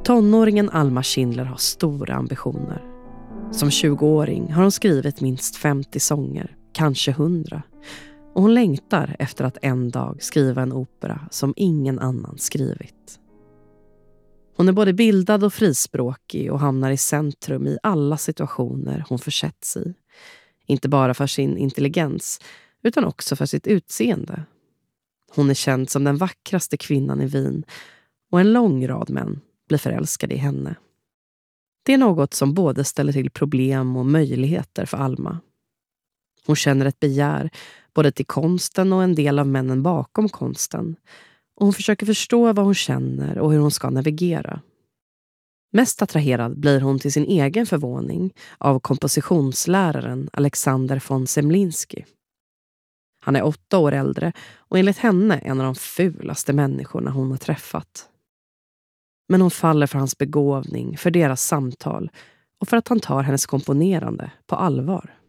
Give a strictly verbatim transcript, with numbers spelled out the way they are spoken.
Tonåringen Alma Schindler har stora ambitioner. Som tjugoåring har hon skrivit minst femtio sånger, kanske hundra. Och hon längtar efter att en dag skriva en opera som ingen annan skrivit. Hon är både bildad och frispråkig och hamnar i centrum i alla situationer hon försätts i. Inte bara för sin intelligens utan också för sitt utseende. Hon är känd som den vackraste kvinnan i Wien och en lång rad män blir förälskade i henne. Det är något som både ställer till problem och möjligheter för Alma. Hon känner ett begär både till konsten och en del av männen bakom konsten. Och hon försöker förstå vad hon känner och hur hon ska navigera. Mest attraherad blir hon till sin egen förvåning av kompositionsläraren Alexander von Zemlinsky. Han är åtta år äldre och enligt henne en av de fulaste människorna hon har träffat. Men hon faller för hans begåvning, för deras samtal och för att han tar hennes komponerande på allvar.